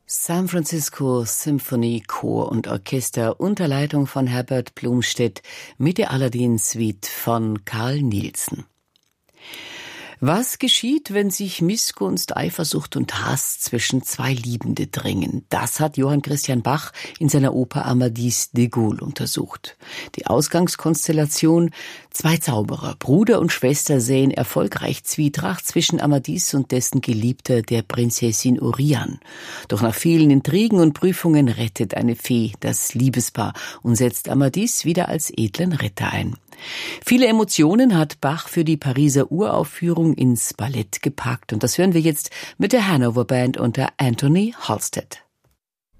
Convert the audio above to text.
San Francisco Symphony Chor und Orchester unter Leitung von Herbert Blumstedt mit der Aladdin-Suite von Carl Nielsen. Was geschieht, wenn sich Missgunst, Eifersucht und Hass zwischen zwei Liebende drängen? Das hat Johann Christian Bach in seiner Oper Amadis de Gaule untersucht. Die Ausgangskonstellation: zwei Zauberer, Bruder und Schwester, säen erfolgreich Zwietracht zwischen Amadis und dessen Geliebter, der Prinzessin Oriane. Doch nach vielen Intrigen und Prüfungen rettet eine Fee das Liebespaar und setzt Amadis wieder als edlen Retter ein. Viele Emotionen hat Bach für die Pariser Uraufführung ins Ballett gepackt, und das hören wir jetzt mit der Hanover Band unter Anthony Halstead.